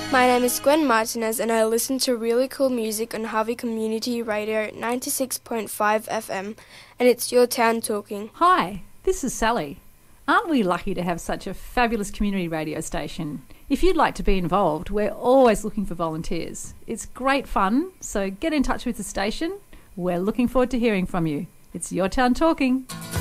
My name is Gwen Martinez and I listen to really cool music on Harvey Community Radio 96.5 FM, and it's Your Town Talking. Hi, this is Sally. Aren't we lucky to have such a fabulous community radio station? If you'd like to be involved, we're always looking for volunteers. It's great fun, so get in touch with the station. We're looking forward to hearing from you. It's Your Town Talking.